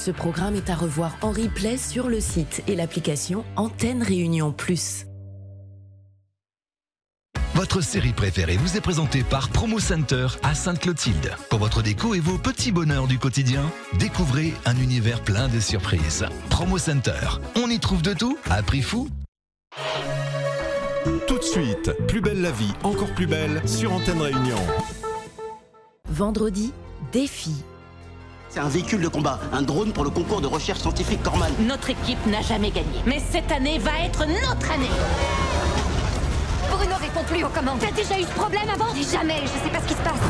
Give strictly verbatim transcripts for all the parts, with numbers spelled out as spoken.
Ce programme est à revoir en replay sur le site et l'application Antenne Réunion Plus. Votre série préférée vous est présentée par Promo Center à Sainte-Clotilde. Pour votre déco et vos petits bonheurs du quotidien, découvrez un univers plein de surprises. Promo Center, on y trouve de tout à prix fou. Tout de suite, Plus belle la vie, encore plus belle sur Antenne Réunion. Vendredi, défi. C'est un véhicule de combat, un drone pour le concours de recherche scientifique Corman. Notre équipe n'a jamais gagné, mais cette année va être notre année. Bruno répond plus aux commandes. T'as déjà eu ce problème avant? Jamais, je sais pas ce qui se passe.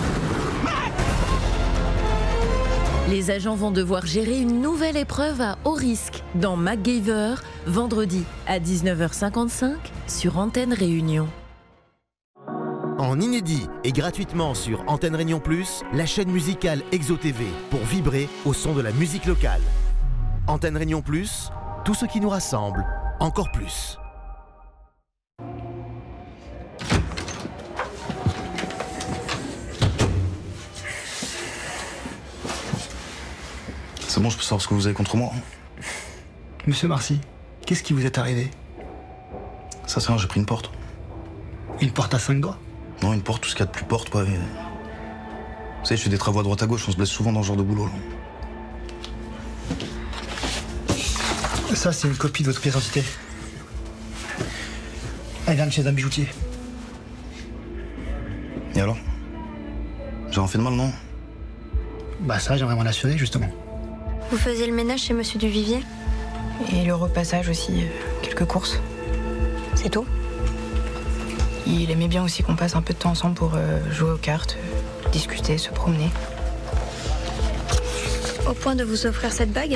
Les agents vont devoir gérer une nouvelle épreuve à haut risque dans MacGyver, vendredi à dix-neuf heures cinquante-cinq sur Antenne Réunion. En inédit et gratuitement sur Antenne Réunion Plus, la chaîne musicale Exo T V pour vibrer au son de la musique locale. Antenne Réunion Plus, tout ce qui nous rassemble, encore plus. C'est bon, je peux savoir ce que vous avez contre moi. Monsieur Marcy, qu'est-ce qui vous est arrivé? Ça c'est rien, j'ai pris une porte. Une porte à cinq doigts? Non, une porte, tout ce qu'il y a de plus porte, quoi. Et... Vous savez, je fais des travaux à droite à gauche, on se blesse souvent dans ce genre de boulot, là. Ça, c'est une copie de votre pièce d'identité. Elle vient de chez un bijoutier. Et alors? J'ai rien fait de mal, non? Bah ça, j'aimerais m'en assurer, justement. Vous faisiez le ménage chez Monsieur Duvivier? Et le repassage aussi, euh, quelques courses. C'est tout? Il aimait bien aussi qu'on passe un peu de temps ensemble pour euh, jouer aux cartes, euh, discuter, se promener. Au point de vous offrir cette bague?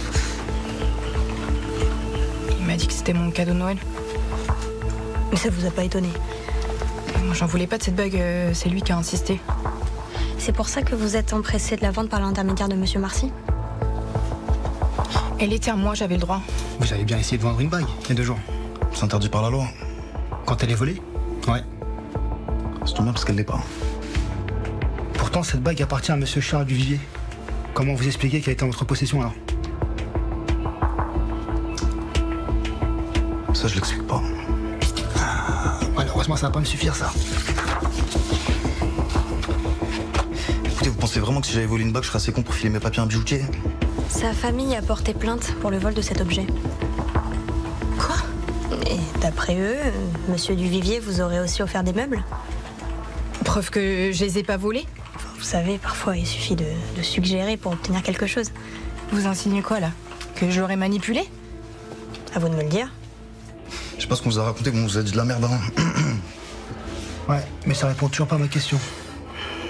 Il m'a dit que c'était mon cadeau de Noël. Mais ça vous a pas étonné? Moi, j'en voulais pas de cette bague, euh, c'est lui qui a insisté. C'est pour ça que vous êtes empressé de la vendre par l'intermédiaire de Monsieur Marcy? Elle était à moi, j'avais le droit. Vous avez bien essayé de vendre une bague, il y a deux jours. C'est interdit par la loi. Quand elle est volée? Ouais. C'est tout bien parce qu'elle l'est pas. Pourtant, cette bague appartient à Monsieur Charles Duvivier. Comment vous expliquez qu'elle était en votre possession, alors? Ça, je l'explique pas. Ah, malheureusement, ça va pas me suffire, ça. Écoutez, vous pensez vraiment que si j'avais volé une bague, je serais assez con pour filer mes papiers à un bijoutier? Sa famille a porté plainte pour le vol de cet objet. Quoi? Et d'après eux, euh, Monsieur Duvivier vous aurait aussi offert des meubles? Preuve que je les ai pas volés? Vous savez, parfois il suffit de, de suggérer pour obtenir quelque chose. Vous insinuez quoi, là? Que je l'aurais manipulé? À vous de me le dire. Je sais pas ce qu'on vous a raconté, qu'on vous a dit de la merde, hein. Ouais, mais ça répond toujours pas à ma question.